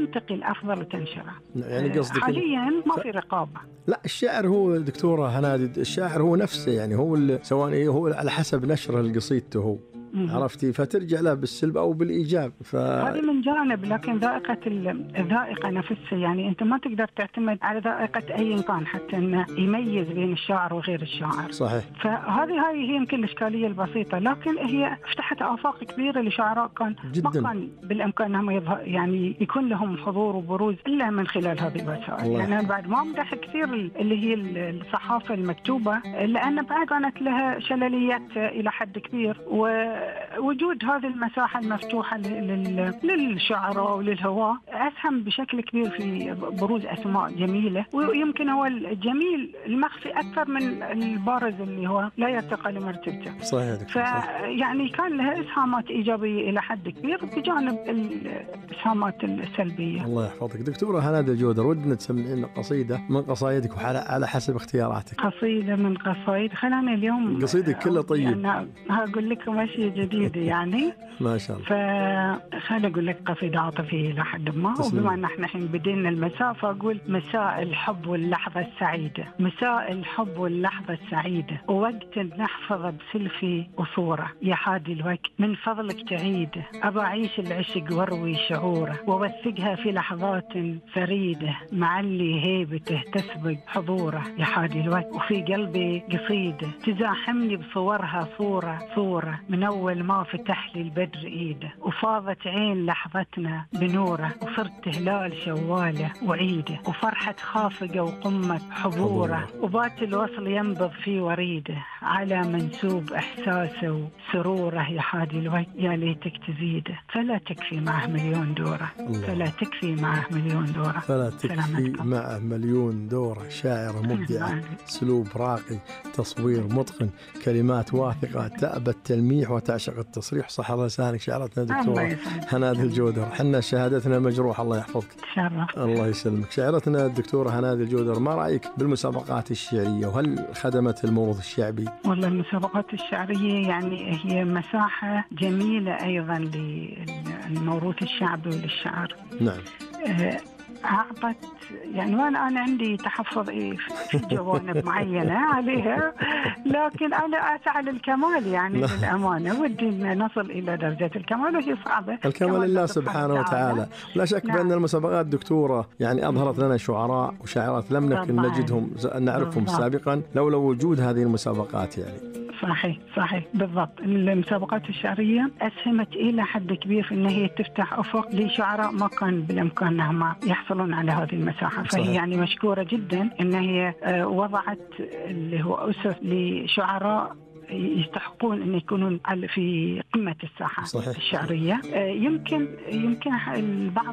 تنتقي الأفضل وتنشره. يعني قصدك حاليا ما في رقابة. لا، الشاعر هو دكتورة هنادي، الشاعر هو نفسه، يعني هو سواء هو على حسب نشره لقصيدته هو، عرفتي، فترجع له بالسلب أو بالإيجاب. هذه من جانب، لكن الذائقة نفسها، يعني أنت ما تقدر تعتمد على ذائقة أي كان حتى إنه يميز بين الشاعر وغير الشاعر. صحيح. فهذه هي يمكن الإشكالية البسيطة، لكن هي فتحت آفاق كبيرة لشعراء كان ما كان بالإمكان أنهم يعني يكون لهم حضور وبروز إلا من خلال هذه الوسائل. يعني بعد ما أمدح كثير اللي هي الصحافة المكتوبة، لأن بعد كانت لها شلليات إلى حد كبير، ووجود هذه المساحة المفتوحة للشعراء وللهواة أسهم بشكل كبير في بروز أسماء جميلة، ويمكن هو الجميل المخفي أكثر من البارز اللي هو لا يرتقى لمرتبته. صحيح. فيعني كان لها إسهامات إيجابية إلى حد كبير بجانب الإسهامات السلبية. الله يحفظك دكتورة هنادي الجودر، ودنا تسمعين قصيدة من قصايدك وعلى حسب اختياراتك. قصيدة من قصايد، خلاني اليوم قصيدك كله طيب. أنا هقول لكم أشياء جديدة يعني ما شاء الله. فخليني أقول لك قصيدة عاطفية إلى حد ما، وبما أن احنا الحين بدينا المساء فأقول: مساء الحب واللحظة السعيدة، مساء الحب واللحظة السعيدة، ووقت نحفظ بسلفي وصورة، يا حادي الوقت من فضلك تعيده، أبى أعيش العشق واروي شعوره، ووثقها في لحظات فريدة، مع اللي هيبته تسبق حضوره، يا حادي الوقت، وفي قلبي قصيدة تزاحمني بصورها صورة صورة، من أول ما فتح لي البدر إيده، وفاضت عين لحظتنا بنوره، وصرت هلال شواله وعيده، وفرحة خافقة وقمة حبوره، وبات الوصل ينبض في وريده، على منسوب إحساسه وسروره، يا حادي الوقت يا ليتك تزيده، فلا تكفي معه مليون دورة، فلا تكفي معه مليون دورة، فلا تكفي معه مليون دورة. شاعرة مبدعة، اسلوب راقي، تصوير متقن، كلمات واثقة، تأبى التلميح وتعشق التصريح. صح الله لسانك شاعرتنا دكتورة هنادي الجودر، حنا شهادتنا مجروح. الله يحفظك. الله يسلمك. شاعرتنا الدكتورة هنادي الجودر، ما رأيك بالمسابقات الشعرية، وهل خدمت الموروث الشعبي؟ والله المسابقات الشعرية يعني هي مساحة جميلة أيضا للموروث الشعبي وللشعر. نعم. أعطت يعني، وأنا عندي تحفظ في جوانب معينة عليها، لكن أنا أسعى للكمال يعني للأمانة، ودي أن نصل إلى درجة الكمال، وهي صعبة. الكمال لله سبحانه وتعالى. لا شك بأن المسابقات دكتورة يعني أظهرت لنا شعراء وشاعرات لم نكن نجدهم نعرفهم سابقا لولا وجود هذه المسابقات يعني. صحيح بالضبط. المسابقات الشعرية أسهمت إلى حد كبير في أن هي تفتح أفق لشعراء ما كان بالإمكان يحصلون على هذه المساحة. فهي يعني مشكورة جدا أن هي وضعت اللي هو أسس لشعراء يستحقون أن يكونون في قمة الساحة. صحيح. الشعرية. يمكن البعض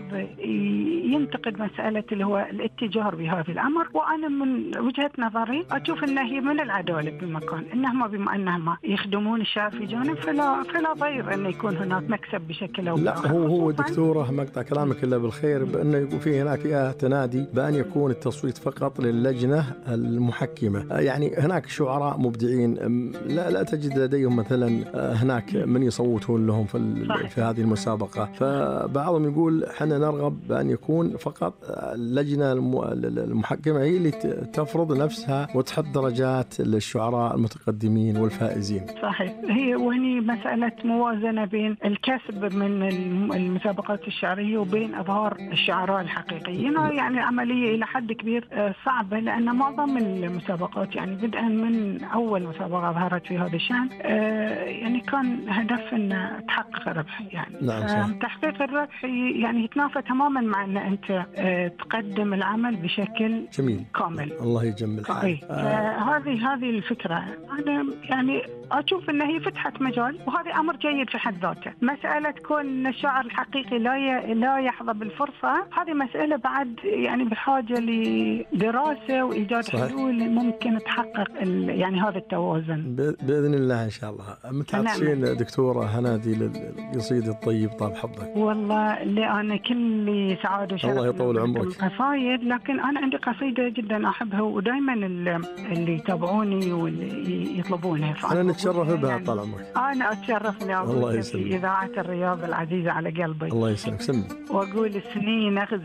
ينتقد مسألة اللي هو الاتجار بهذا الأمر، وأنا من وجهة نظري أشوف أنه هي من العدالة بمكان أنهم بما أنهم يخدمون الشعر في جانب، فلا ضير أن يكون هناك مكسب بشكل أو لا هو دكتورة مقطع كلامك إلا بالخير، بأنه يكون في هناك تنادي بأن يكون التصويت فقط للجنة المحكمة. يعني هناك شعراء مبدعين لا تجد لديهم مثلا هناك من يصوتون لهم في هذه المسابقة، فبعضهم يقول حنا نرغب بأن يكون فقط اللجنة المحكمة هي اللي تفرض نفسها وتحط درجات للشعراء المتقدمين والفائزين. صحيح. وهني مسألة موازنة بين الكسب من المسابقات الشعرية وبين إظهار الشعراء الحقيقيين. يعني عملية إلى حد كبير صعبة، لأن معظم المسابقات يعني بدءا من أول مسابقة ظهرت في هذا الشأن يعني كان هدف أن تحقق ربح يعني. نعم. تحقيق الربح يعني يتنافى تماما مع أن أنت تقدم العمل بشكل جميل كامل. الله يجمل حالك. هذه الفكرة أنا يعني أشوف أن هي فتحت مجال، وهذا أمر جيد في حد ذاته. مسألة كون الشاعر الحقيقي لا يحظى بالفرصة، هذه مسألة بعد يعني بحاجة لدراسة وإيجاد حلول ممكن تحقق يعني هذا التوازن بإذن الله إن شاء الله. متعطشين دكتورة هنادي للقصيدة الطيب طاب حظك. والله اللي أنا كل سعادة وشرف الله يطول عمرك. قصايد، لكن أنا عندي قصيدة جدا أحبها، ودائما اللي يتابعوني واللي يطلبونها أنا نتشرف بها يعني. طال عمرك. أنا أتشرف في إذاعة الرياض العزيزة على قلبي. الله يسلمك. سمي وأقول سنين